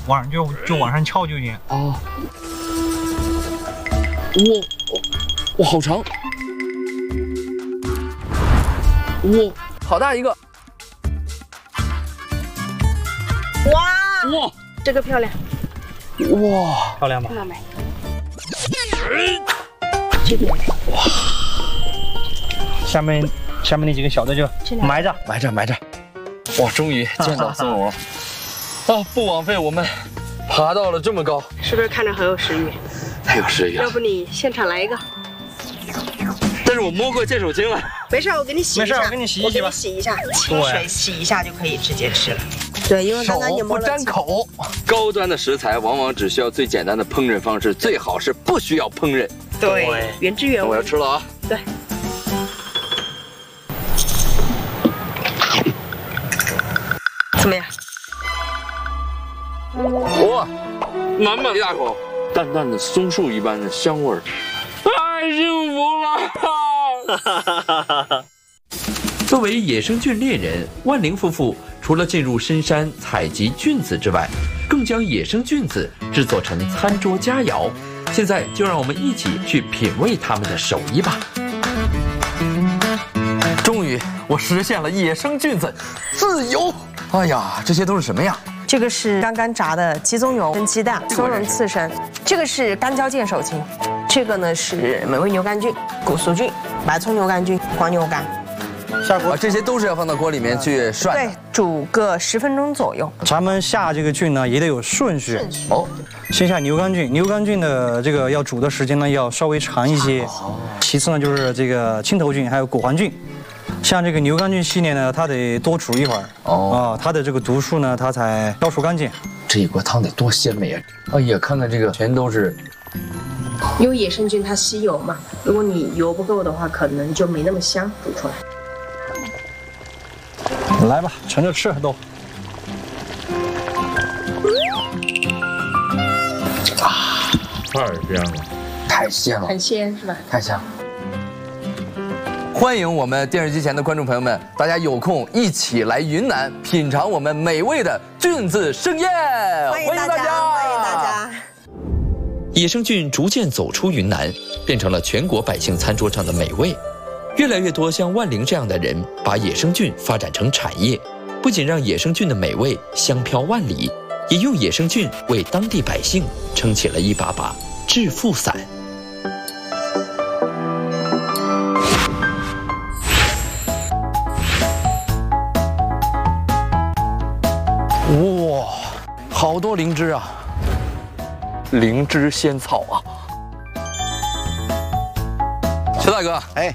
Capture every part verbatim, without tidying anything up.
往上就就往上翘就行。 哦。哇哇，好长！哇，好大一个！ 哇哇， 这个漂亮！ 哇， 漂亮吧？ 看到没？这边哇，下面下面那几个小的就埋着埋着埋着。哇，终于见到松茸了！啊，不枉费我们爬到了这么高， 是不是看着很有食欲？ 太有食欲了。 要不你现场来一个？ 但是我摸过见手青了。 没事，我给你洗一下。 没事，我给你洗一洗吧。 洗一下，清水洗一下就可以直接吃了。对，因为刚刚你摸了。 手不沾口。高端的食材往往只需要最简单的烹饪方式，最好是不需要烹饪。 对，原汁原味。 我要吃了啊！ 对。怎么样？ 哇，满满一大口，淡淡的松树一般的香味儿，太幸福了！ 作为野生菌猎人，万灵夫妇除了进入深山采集菌子之外，更将野生菌子制作成餐桌佳肴。现在就让我们一起去品味他们的手艺吧。 终于，我实现了野生菌子自由！哎呀，这些都是什么呀？ 这个是刚刚炸的鸡枞油跟鸡蛋、松茸刺身，这个是干椒见手青，这个呢是美味牛肝菌、古苏菌、白葱牛肝菌、黄牛肝。 下锅、 啊，这些都是要放到锅里面去涮。 对，煮个十分钟左右。 咱们下这个菌呢也得有顺序。 顺序哦， 先下牛肝菌，牛肝菌的这个要煮的时间呢要稍微长一些。哦。其次呢就是这个青头菌还有果环菌。像这个牛肝菌系列呢，它得多煮一会儿哦，啊，它的这个毒素呢，它才消除干净。 这一锅汤得多鲜美啊！哎呀，看看这个，全都是。 因为野生菌它吸油嘛，如果你油不够的话，可能就没那么香煮出来。 来吧，盛着吃都。 啊，太香了，太鲜了， 很鲜是吧？ 太香了。欢迎我们电视机前的观众朋友们，大家有空一起来云南品尝我们美味的菌子盛宴。 欢迎大家，欢迎大家。 野生菌逐渐走出云南，变成了全国百姓餐桌上的美味。越来越多像万灵这样的人，把野生菌发展成产业，不仅让野生菌的美味香飘万里，也用野生菌为当地百姓撑起了一把把致富伞。 哇，好多灵芝啊！灵芝仙草啊！邱大哥，哎，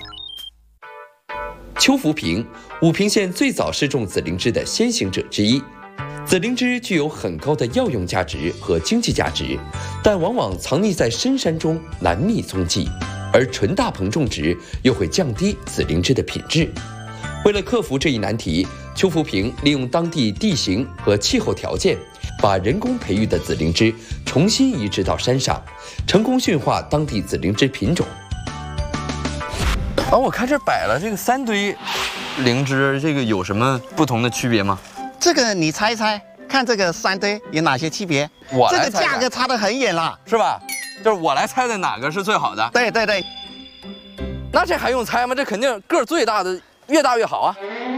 邱福平，武平县最早施种紫灵芝的先行者之一。紫灵芝具有很高的药用价值和经济价值，但往往藏匿在深山中，难觅踪迹。而纯大棚种植又会降低紫灵芝的品质。为了克服这一难题，邱福平利用当地地形和气候条件，把人工培育的紫灵芝重新移植到山上，成功驯化当地紫灵芝品种。 啊，我看这摆了这个三堆灵芝，这个有什么不同的区别吗？ 这个你猜一猜，看这个三堆有哪些区别？ 我这个价格差得很远了， 是吧？就是我来猜的哪个是最好的？ 对对对。 那这还用猜吗？这肯定个儿最大的越大越好啊。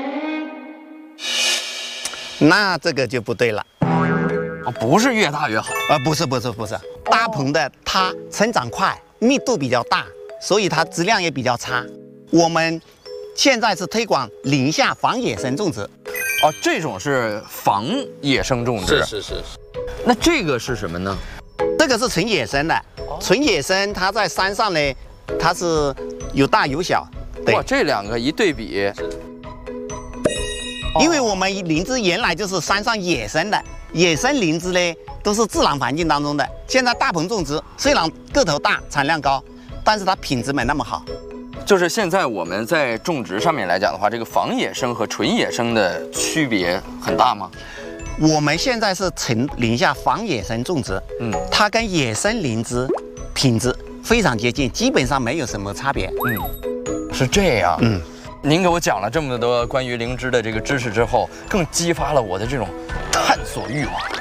那这个就不对了。 哦，不是越大越好啊？不是不是不是，大棚的它成长快，密度比较大，所以它质量也比较差。我们现在是推广林下防野生种植。 哦，这种是防野生种植。 是是是是。 那这个是什么呢？ 这个是纯野生的，纯野生它在山上呢，它是有大有小。 哇，这两个一对比。 因为我们灵芝原来就是山上野生的，野生灵芝呢都是自然环境当中的。现在大棚种植，虽然个头大、产量高，但是它品质没那么好。 就是现在我们在种植上面来讲的话，这个防野生和纯野生的区别很大吗？ 我们现在是纯林下防野生种植，嗯，它跟野生灵芝品质非常接近，基本上没有什么差别。 嗯，是这样。嗯。您给我讲了这么多关于灵芝的这个知识之后，更激发了我的这种探索欲望。